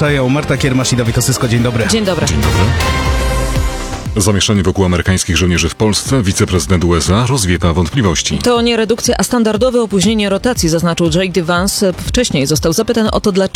zapraszają Marta Kiermasz i Dawid Osysko. Dzień dobry. Dzień dobry. Dzień dobry. Zamieszanie wokół amerykańskich żołnierzy w Polsce. Wiceprezydent USA rozwiewa wątpliwości. To nie redukcja, a standardowe opóźnienie rotacji, zaznaczył J.D. Vance. Wcześniej został zapytany o to, dlaczego